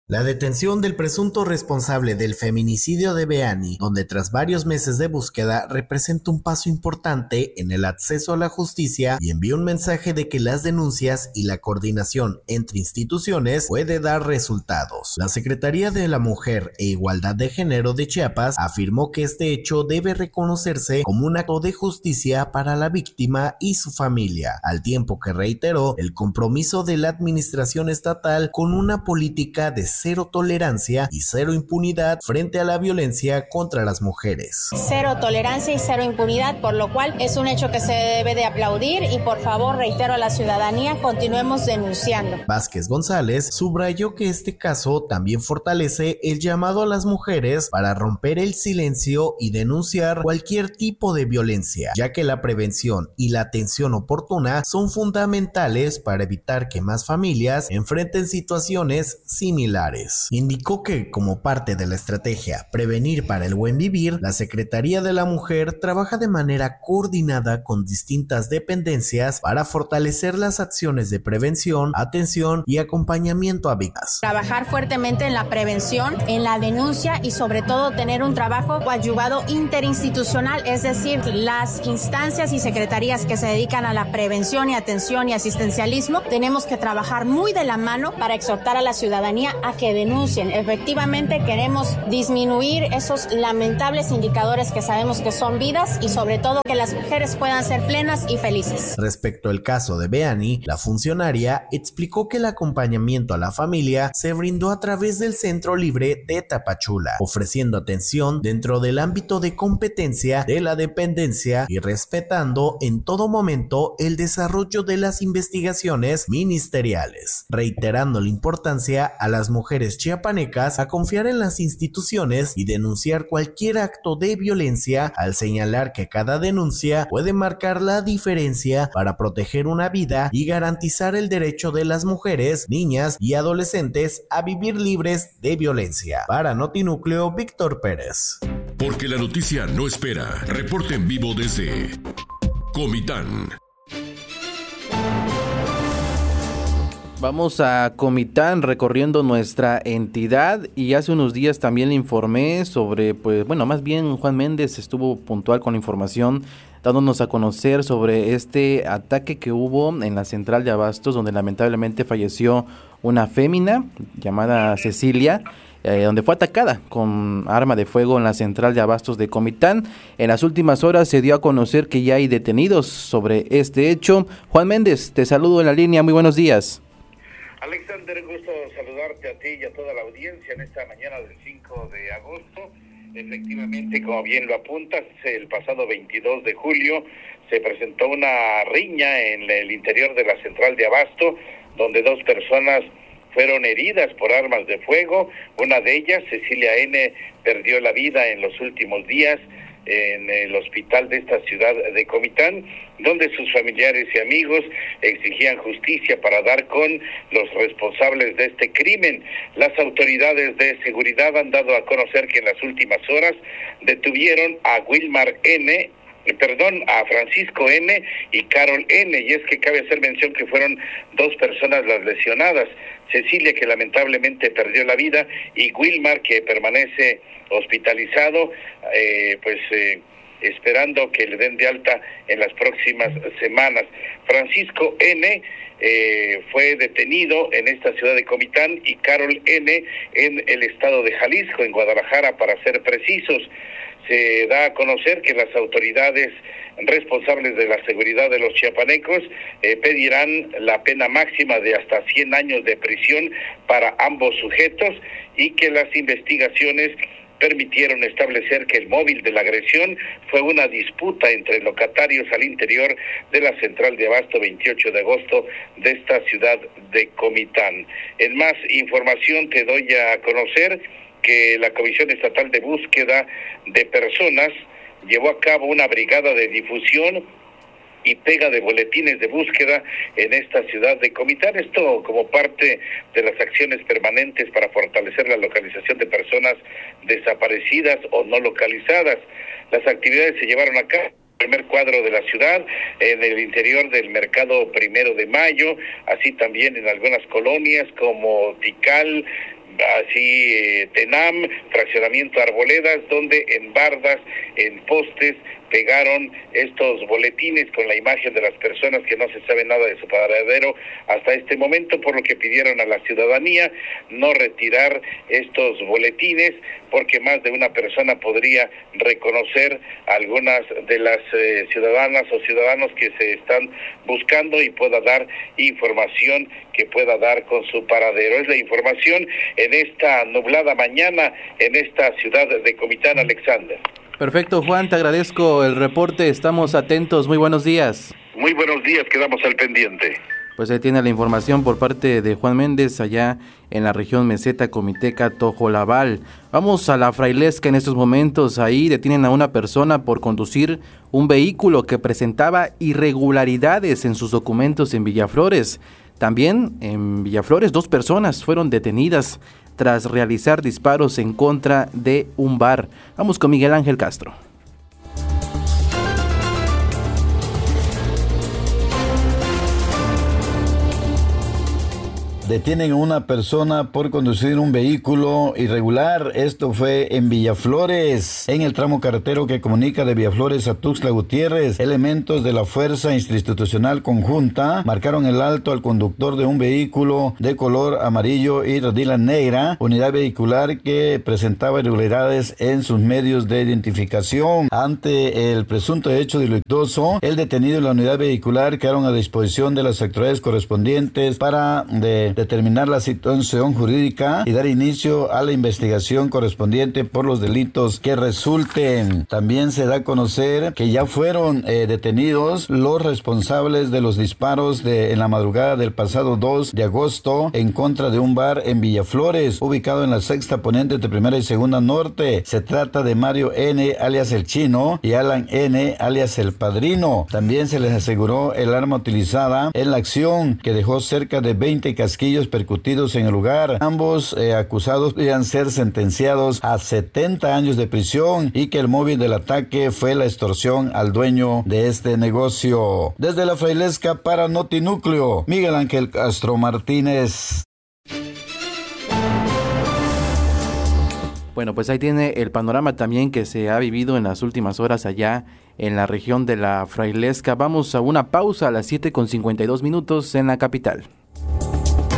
La detención del presunto responsable del feminicidio de Beani, donde tras varios meses de búsqueda representa un paso importante en el acceso a la justicia y envía un mensaje de que las denuncias y la coordinación entre instituciones puede dar resultados. La Secretaría de la Mujer e Igualdad de Género de Chiapas afirmó que este hecho debe reconocerse como un acto de justicia para la víctima y su familia, al tiempo que reiteró el compromiso de la administración estatal con una política de cero tolerancia y cero impunidad frente a la violencia contra las mujeres. Cero tolerancia y cero impunidad, por lo cual es un hecho que se debe de aplaudir y por favor reitero a la ciudadanía, continuemos denunciando. Vázquez González subrayó que este caso también fortalece el llamado a las mujeres para romper el silencio y denunciar cualquier tipo de violencia, ya que la prevención y la atención oportuna son fundamentales para evitar que más familias enfrenten situaciones similares. Indicó que, como parte de la estrategia Prevenir para el Buen Vivir, la Secretaría de la Mujer trabaja de manera coordinada con distintas dependencias para fortalecer las acciones de prevención, atención y acompañamiento a víctimas. Trabajar fuertemente en la prevención, en la denuncia y sobre todo tener un trabajo coadyuvado interinstitucional, es decir, las instancias y secretarías que se dedican a la prevención y atención y asistencialismo, tenemos que trabajar muy de la mano para exhortar a la ciudadanía a que denuncien. Efectivamente queremos disminuir esos lamentables indicadores que sabemos que son vidas y sobre todo que las mujeres puedan ser plenas y felices. Respecto al caso de Beani, la funcionaria explicó que el acompañamiento a la familia se brindó a través del Centro Libre de Tapachula, ofreciendo atención dentro del ámbito de competencia de la dependencia y respetando en todo momento el desarrollo de las investigaciones ministeriales, reiterando la importancia a las mujeres chiapanecas a confiar en las instituciones y denunciar cualquier acto de violencia, al señalar que cada denuncia puede marcar la diferencia para proteger una vida y garantizar el derecho de las mujeres, niñas y adolescentes a vivir libres de violencia. Para Notinúcleo, Víctor Pérez. Porque la noticia no espera. Reporte en vivo desde Comitán. Vamos a Comitán recorriendo nuestra entidad y hace unos días también le informé sobre, más bien Juan Méndez estuvo puntual con la información dándonos a conocer sobre este ataque que hubo en la central de abastos donde lamentablemente falleció una fémina llamada Cecilia, donde fue atacada con arma de fuego en la central de abastos de Comitán. En las últimas horas se dio a conocer que ya hay detenidos sobre este hecho. Juan Méndez, te saludo en la línea, muy buenos días. Alexander, gusto saludarte a ti y a toda la audiencia en esta mañana del 5 de agosto. Efectivamente, como bien lo apuntas, el pasado 22 de julio se presentó una riña en el interior de la central de abasto, donde dos personas fueron heridas por armas de fuego. Una de ellas, Cecilia N., perdió la vida en los últimos días en el hospital de esta ciudad de Comitán, donde sus familiares y amigos exigían justicia para dar con los responsables de este crimen. Las autoridades de seguridad han dado a conocer que en las últimas horas detuvieron a a Francisco N. y Carol N., y es que cabe hacer mención que fueron dos personas las lesionadas, Cecilia, que lamentablemente perdió la vida, y Wilmar, que permanece hospitalizado, esperando que le den de alta en las próximas semanas. Francisco N. Fue detenido en esta ciudad de Comitán y Carol N. en el estado de Jalisco, en Guadalajara para ser precisos. Se da a conocer que las autoridades responsables de la seguridad de los chiapanecos pedirán la pena máxima de hasta 100 años de prisión para ambos sujetos y que las investigaciones permitieron establecer que el móvil de la agresión fue una disputa entre locatarios al interior de la central de abasto 28 de agosto de esta ciudad de Comitán. En más información te doy a conocer que la Comisión Estatal de Búsqueda de Personas llevó a cabo una brigada de difusión y pega de boletines de búsqueda en esta ciudad de Comitán, esto como parte de las acciones permanentes para fortalecer la localización de personas desaparecidas o no localizadas. Las actividades se llevaron a cabo primer cuadro de la ciudad, en el interior del mercado 1 de Mayo, así también en algunas colonias como Tikal, así Tenam, Fraccionamiento Arboledas, donde en bardas, en postes, pegaron estos boletines con la imagen de las personas que no se sabe nada de su paradero hasta este momento, por lo que pidieron a la ciudadanía no retirar estos boletines, porque más de una persona podría reconocer a algunas de las ciudadanas o ciudadanos que se están buscando y pueda dar información que pueda dar con su paradero. Es la información en esta nublada mañana en esta ciudad de Comitán, Alexander. Perfecto, Juan, te agradezco el reporte, estamos atentos, muy buenos días. Muy buenos días, quedamos al pendiente. Pues ahí tiene la información por parte de Juan Méndez allá en la región Meseta, Comiteca, Tojolabal. Vamos a la Frailesca en estos momentos. Ahí detienen a una persona por conducir un vehículo que presentaba irregularidades en sus documentos en Villaflores. También en Villaflores 2 personas fueron detenidas tras realizar disparos en contra de un bar. Vamos con Miguel Ángel Castro. Detienen a una persona por conducir un vehículo irregular. Esto fue en Villaflores, en el tramo carretero que comunica de Villaflores a Tuxtla Gutiérrez. Elementos de la Fuerza Institucional Conjunta marcaron el alto al conductor de un vehículo de color amarillo y rodilla negra, unidad vehicular que presentaba irregularidades en sus medios de identificación. Ante el presunto hecho delictuoso, el detenido y la unidad vehicular quedaron a disposición de las autoridades correspondientes para determinar la situación jurídica y dar inicio a la investigación correspondiente por los delitos que resulten. También se da a conocer que ya fueron detenidos los responsables de los disparos en la madrugada del pasado 2 de agosto en contra de un bar en Villaflores, ubicado en la sexta poniente de Primera y Segunda Norte. Se trata de Mario N., alias El Chino, y Alan N., alias El Padrino. También se les aseguró el arma utilizada en la acción, que dejó cerca de 20 casquillos percutidos en el lugar. Ambos acusados podrían ser sentenciados a 70 años de prisión y que el móvil del ataque fue la extorsión al dueño de este negocio. Desde la Frailesca para Notinúcleo, Miguel Ángel Castro Martínez. Bueno, pues ahí tiene el panorama también que se ha vivido en las últimas horas allá en la región de la Frailesca. Vamos a una pausa a las 7:52 en la capital.